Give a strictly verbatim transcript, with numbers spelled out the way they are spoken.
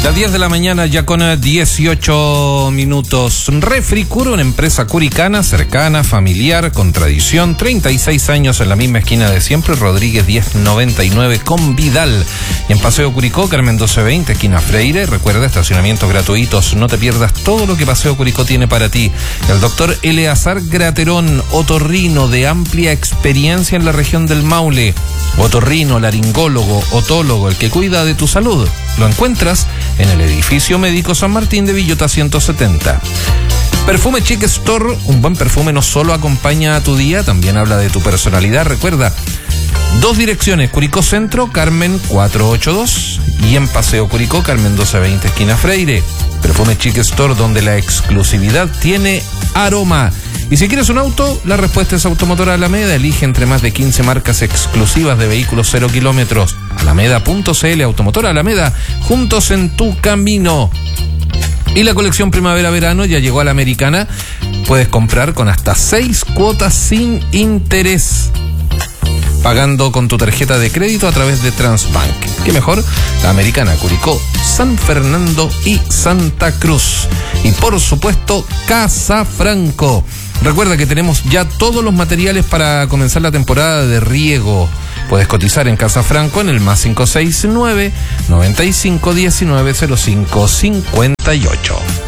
Las diez de la mañana ya con dieciocho minutos. Refricur, una empresa curicana, cercana, familiar, con tradición, treinta y seis años en la misma esquina de siempre, Rodríguez diez noventa y nueve con Vidal. Y en Paseo Curicó, Carmen doce veinte, esquina Freire. Recuerda, estacionamientos gratuitos. No te pierdas todo lo que Paseo Curicó tiene para ti. El doctor Eleazar Graterón, otorrino de amplia experiencia en la región del Maule. Otorrino, laringólogo, otólogo, el que cuida de tu salud. Lo encuentras en el edificio médico San Martín de Villota ciento setenta. Perfume Chic Store, un buen perfume no solo acompaña a tu día, también habla de tu personalidad. Recuerda, dos direcciones, Curicó Centro, Carmen cuatrocientos ochenta y dos, y en Paseo Curicó, Carmen doce veinte, esquina Freire. Perfume Chic Store, donde la exclusividad tiene aroma. Y si quieres un auto, la respuesta es Automotora Alameda. Elige entre más de quince marcas exclusivas de vehículos cero kilómetros. Alameda punto c l, Automotora Alameda, juntos en tu camino. Y la colección primavera-verano ya llegó a la Americana. Puedes comprar con hasta seis cuotas sin interés, pagando con tu tarjeta de crédito a través de Transbank. ¿Qué mejor? La Americana, Curicó, San Fernando y Santa Cruz. Y por supuesto, Casa Franco. Recuerda que tenemos ya todos los materiales para comenzar la temporada de riego. Puedes cotizar en Casa Franco en el más cinco seis nueve, noventa y cinco, diecinueve, cero cinco, cincuenta y ocho.